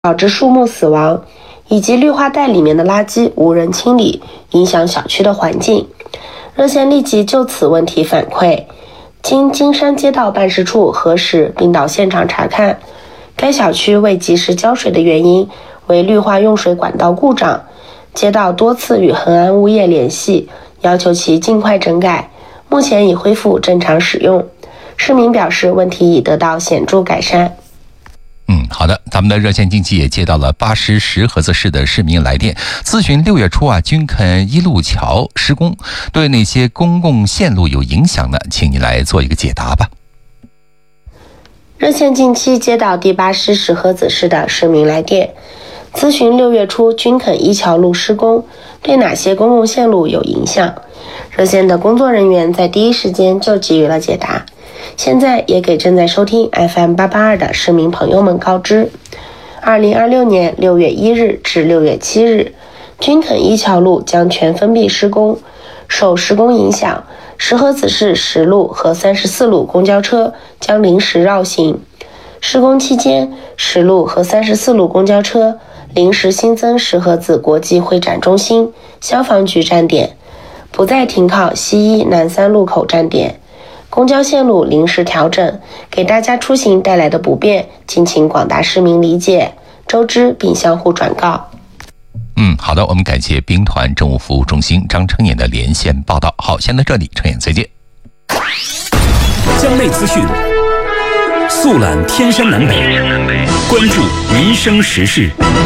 导致树木死亡，以及绿化带里面的垃圾无人清理，影响小区的环境。热线立即就此问题反馈，经金山街道办事处核实并到现场查看，该小区未及时浇水的原因为绿化用水管道故障，街道多次与恒安物业联系，要求其尽快整改，目前已恢复正常使用。市民表示问题已得到显著改善。 好的，咱们的热线经济也接到了巴什石河子市的市民来电，咨询6月初军垦一路桥施工对哪些公共线路有影响呢？请你来做一个解答吧。 热线近期接到第巴什石河子市的市民来电，咨询6月初军垦一桥路施工对哪些公共线路有影响。热线的工作人员在第一时间就给予了解答。现在也给正在收听 FM882 的市民朋友们告知，2026年6月1日至6月7日，军垦一桥路将全封闭施工。受施工影响，石河子市10路和34路公交车将临时绕行。施工期间，10路和34路公交车临时新增石河子国际会展中心、消防局站点，不再停靠西一南3路口站点。公交线路临时调整，给大家出行带来的不便，敬请广大市民理解、周知并相互转告。 好的，我们感谢兵团政务服务中心张成衍的连线报道。好，先到这里，成衍再见。 江内资讯，速览天山南北，关注民生时事。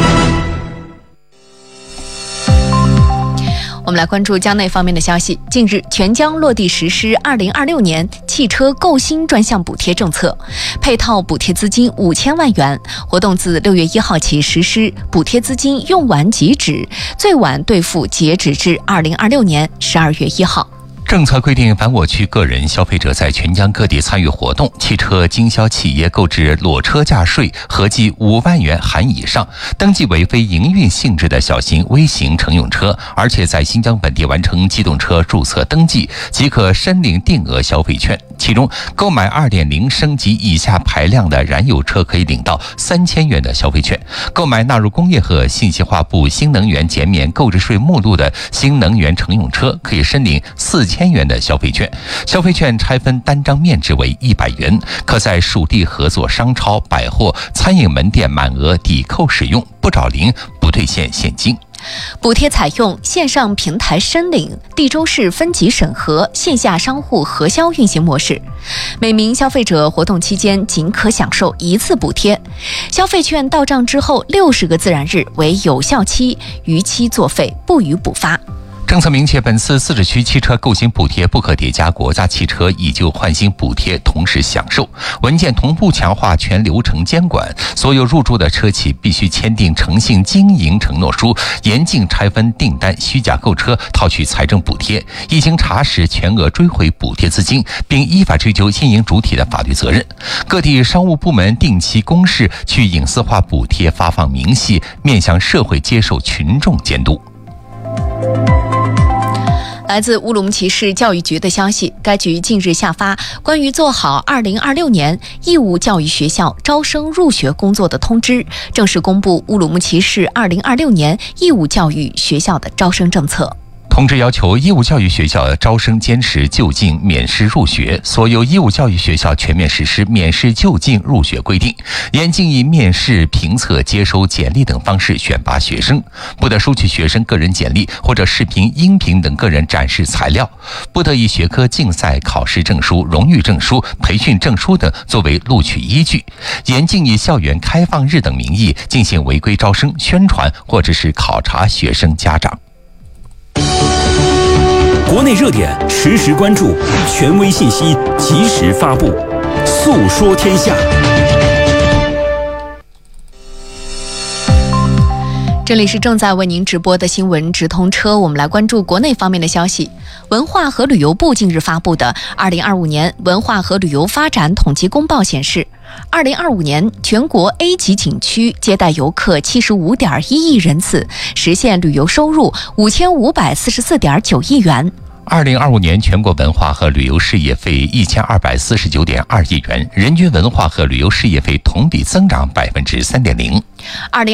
我们来关注江内方面的消息。近日，全江落地实施2026年汽车购新专项补贴政策，配套补贴资金5000万元。活动自6月1号起实施，补贴资金用完即止，最晚兑付截止至2026年12月1号。 政策规定，凡我区个人消费者在全江各地参与活动，汽车经销企业购置裸车价税合计5万元含以上，登记为非营运性质的小型微型乘用车，而且在新疆本地完成机动车注册登记，即可申领定额消费券。其中，购买2.0升及以下排量的燃油车可以领到3000元的消费券；购买纳入工业和信息化部新能源减免购置税目录的新能源乘用车可以申领4000元的消费券。消费券拆分单张面值为100元，可在属地合作商超、百货、餐饮门店满额抵扣使用，不找零，不兑现现金。 补贴采用线上平台申领、地州市分级审核、线下商户核销运行模式。每名消费者活动期间仅可享受1次补贴，消费券到账之后60个自然日为有效期，逾期作废，不予补发。 政策明确，本次自治区汽车购新补贴不可叠加国家汽车以旧换新补贴同时享受，文件同步强化全流程监管，所有入驻的车企必须签订诚信经营承诺书，严禁拆分订单、虚假购车、套取财政补贴，一经查实全额追回补贴资金，并依法追究经营主体的法律责任。各地商务部门定期公示去隐私化补贴发放明细，面向社会接受群众监督。 来自乌鲁木齐市教育局的消息，该局近日下发关于做好2026年义务教育学校招生入学工作的通知，正式公布乌鲁木齐市2026年义务教育学校的招生政策。 通知要求义务教育学校招生坚持就近免试入学，所有义务教育学校全面实施免试就近入学规定，严禁以面试、评测、接收简历等方式选拔学生，不得收取学生个人简历或者视频、音频等个人展示材料，不得以学科竞赛、考试证书、荣誉证书、培训证书等作为录取依据，严禁以校园开放日等名义进行违规招生、宣传或者是考察学生家长。 国内热点实时关注，权威信息及时发布，诉说天下。 这里是正在为您直播的新闻直通车，我们来关注国内方面的消息。文化和旅游部近日发布的2025年文化和旅游发展统计公报显示，2025年全国 A 级景区接待游客75.1亿人次，实现旅游收入5544.9亿元。 2025年全国文化和旅游事业费1249.2亿元，人均文化和旅游事业费同比增长3.0%。